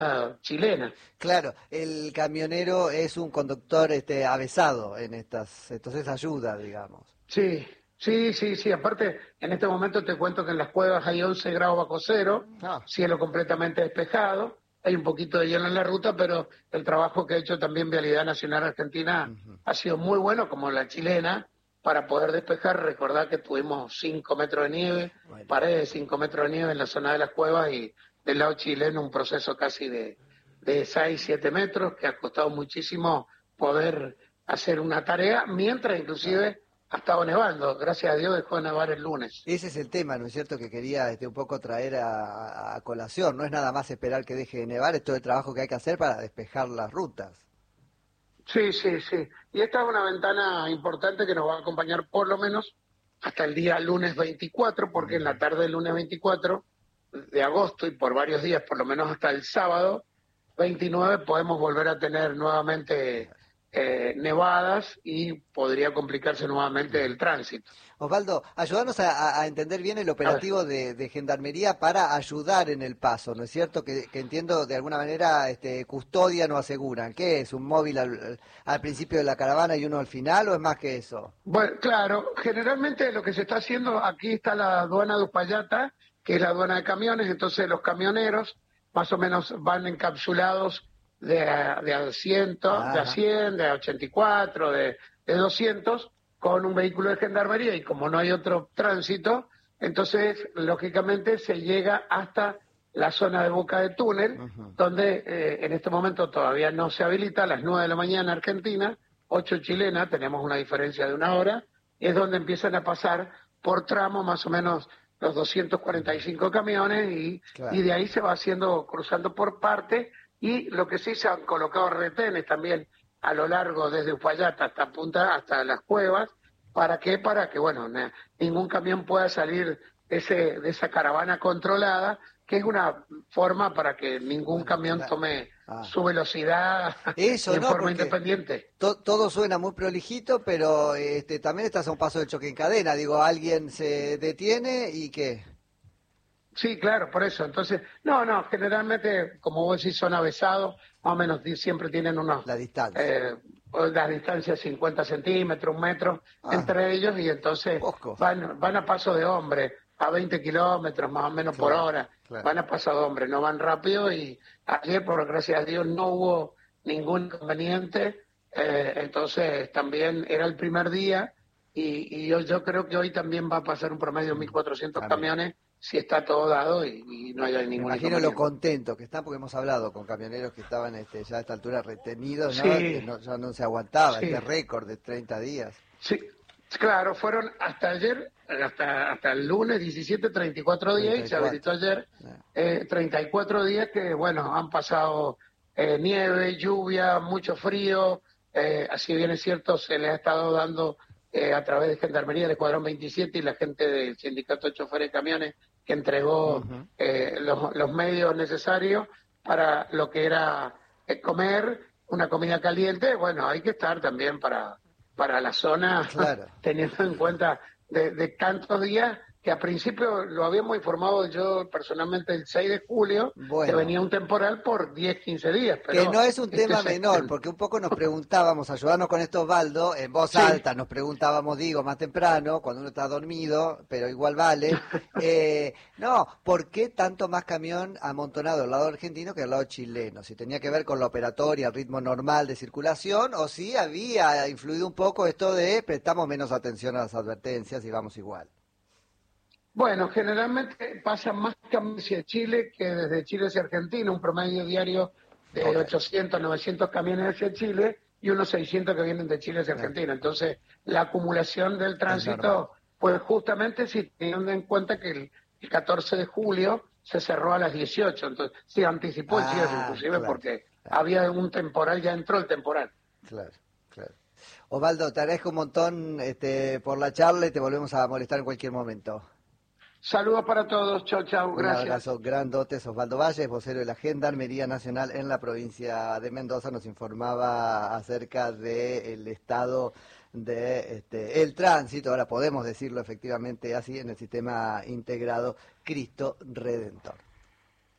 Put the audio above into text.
chilena. Claro, el camionero es un conductor avesado en estas, entonces ayuda, digamos. Sí, sí, sí, sí. Aparte, en este momento te cuento que en las cuevas hay 11 grados bajo cero, Ah, cielo completamente despejado, hay un poquito de hielo en la ruta, pero el trabajo que ha hecho también Vialidad Nacional Argentina ujú. ha sido muy bueno, como la chilena, para poder despejar. Recordar que tuvimos 5 metros de nieve, Bueno, paredes de 5 metros de nieve en la zona de las cuevas y del lado chileno un proceso casi de 6, 7 metros, que ha costado muchísimo poder hacer una tarea, mientras claro. inclusive ha estado nevando. Gracias a Dios dejó de nevar el lunes. Ese es el tema, ¿no es cierto? Que quería un poco traer a colación. No es nada más esperar que deje de nevar, es todo el trabajo que hay que hacer para despejar las rutas. Sí, sí, sí. Y esta es una ventana importante que nos va a acompañar por lo menos hasta el día lunes 24, porque en la Ujú. tarde del lunes 24 de agosto y por varios días, por lo menos hasta el sábado 29, podemos volver a tener nuevamente nevadas y podría complicarse nuevamente el tránsito. Osvaldo, ayúdanos a entender bien el A ver. operativo de Gendarmería para ayudar en el paso, ¿no es cierto? Que entiendo de alguna manera custodian o aseguran. ¿Qué es? ¿Un móvil al principio de la caravana y uno al final o es más que eso? Bueno, claro, generalmente lo que se está haciendo, aquí está la aduana de Uspallata, que es la aduana de camiones, entonces los camioneros más o menos van encapsulados de a 100, de a Ajá. 100, de a 84, de 200, con un vehículo de gendarmería y como no hay otro tránsito, entonces lógicamente se llega hasta la zona de Boca de Túnel, Ujú. donde en este momento todavía no se habilita a las 9 de la mañana Argentina, 8 chilena, tenemos una diferencia de una hora, es donde empiezan a pasar por tramo más o menos los 245 camiones y Claro. de ahí se va haciendo, cruzando por parte y lo que sí se han colocado retenes también a lo largo desde Uspallata hasta Punta, hasta las cuevas, ¿para qué? Para que, bueno, ningún camión pueda salir de esa caravana controlada, que es una forma para que ningún Bueno, camión tome ah. su velocidad Eso, en ¿no? forma Porque independiente. todo suena muy prolijito, pero también estás a un paso del choque en cadena. Digo, alguien se detiene y ¿qué? Sí, claro, por eso. Entonces, no, no, generalmente, como vos decís, son avesados, más o menos siempre tienen unos, La distancia. eh, las distancias 50 centímetros, 1 metro Ah, entre ellos, y entonces poco. van a paso de hombre, a 20 kilómetros más o menos por Claro, hora, claro. van a paso de hombre, no van rápido, y ayer, por gracias a Dios, no hubo ningún inconveniente, entonces también era el primer día, y yo creo que hoy también va a pasar un promedio de Mm, 1.400 también. camiones si está todo dado y no haya Me ningún imagino lo inconveniente. contento que están, porque hemos hablado con camioneros que estaban ya a esta altura retenidos, ¿no? Que Sí, no, ya no se aguantaba sí, este récord de 30 días. sí, claro, fueron hasta ayer, hasta el lunes 17, 34 días y se 34. habilitó ayer Eh, 34 días que, bueno, han pasado nieve, lluvia, mucho frío, así bien es cierto, se le ha estado dando a través de Gendarmería del Escuadrón 27 y la gente del Sindicato de Choferes de Camiones que entregó ujú. los medios necesarios para lo que era comer una comida caliente. Bueno, hay que estar también para la zona, Claro. teniendo en cuenta de tantos días que a principio lo habíamos informado yo personalmente el 6 de julio, que Bueno. venía un temporal por 10 15 días, Que pero no es un este tema se menor, extendió. porque un poco nos preguntábamos, ayudarnos con esto, Osvaldo, en voz Sí, alta nos preguntábamos, digo, más temprano, cuando uno está dormido, pero igual vale, no, ¿por qué tanto más camión amontonado al lado argentino que al lado chileno? Si tenía que ver con la operatoria, el ritmo normal de circulación, o si había influido un poco esto de prestamos menos atención a las advertencias y vamos igual. bueno, generalmente pasan más camiones hacia Chile que desde Chile hacia Argentina, un promedio diario de Ok. 800, 900 camiones hacia Chile y unos 600 que vienen de Chile hacia Eh, Argentina. Entonces, la acumulación del es normal. tránsito, pues justamente si teniendo en cuenta que el 14 de julio se cerró a las 18, entonces se anticipó el cierre Ah, inclusive claro, porque claro. había un temporal, ya entró el temporal. Claro, claro. Osvaldo, te agradezco un montón por la charla y te volvemos a molestar en cualquier momento. Saludos para todos, chao, chao, Un gracias. abrazo grandote, Osvaldo Valles, vocero de la Gendarmería Nacional en la provincia de Mendoza, nos informaba acerca del estado de el tránsito, ahora podemos decirlo efectivamente así, en el sistema integrado Cristo Redentor.